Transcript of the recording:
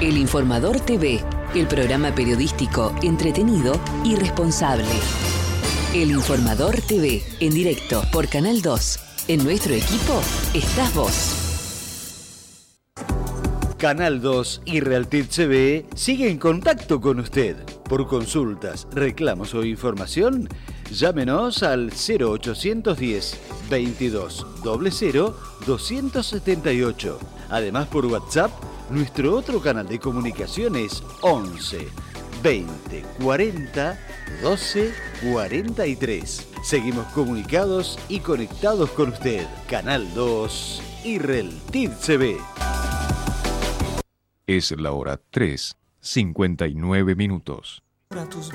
El Informador TV, el programa periodístico entretenido y responsable. El Informador TV, en directo por Canal 2. En nuestro equipo estás vos. Canal 2 y Realtit TV sigue en contacto con usted. Por consultas, reclamos o información, llámenos al 0810 22 00 278. Además, por WhatsApp, nuestro otro canal de comunicación es 11 20 40 12 43. Seguimos comunicados y conectados con usted. Canal 2 y Realtit TV. Es la hora 3:59.